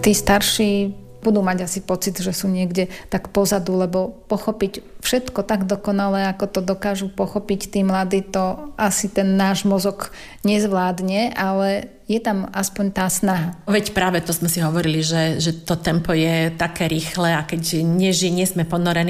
Tí starší budú mať asi pocit, že sú niekde tak pozadu, lebo pochopiť všetko tak dokonale, ako to dokážu pochopiť tí mladí, to asi ten náš mozog nezvládne, ale je tam aspoň tá snaha. Veď práve to sme si hovorili, že to tempo je také rýchle a keď nie sme ponorení